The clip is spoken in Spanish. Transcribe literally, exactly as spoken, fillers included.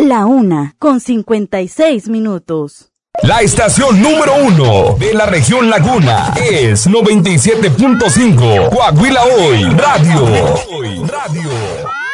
La una, con cincuenta y seis minutos. La estación número uno de la región Laguna es noventa y siete punto cinco Coahuila Hoy Radio. Radio.